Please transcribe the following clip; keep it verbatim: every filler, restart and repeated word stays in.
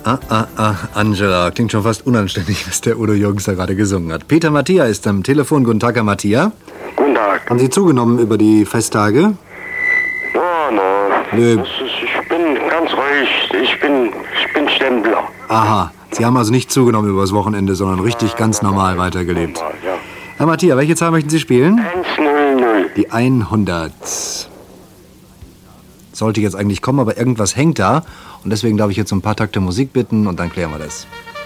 ah, ah, ah, Angela. Klingt schon fast unanständig, was der Udo Jürgens da gerade gesungen hat. Peter Mattia ist am Telefon. Guten Tag, Herr Mattia. Guten Tag. Haben Sie zugenommen über die Festtage? Ja, na, Nö. das ist, ich bin ganz ruhig. Ich bin, ich bin Stempler. Aha. Sie haben also nicht zugenommen übers Wochenende, sondern richtig ganz normal weitergelebt. Normal, ja. Herr Mattia, welche Zahl möchten Sie spielen? eins null null. Die hundert. Sollte jetzt eigentlich kommen, aber irgendwas hängt da. Und deswegen darf ich jetzt um ein paar Takte Musik bitten und dann klären wir das.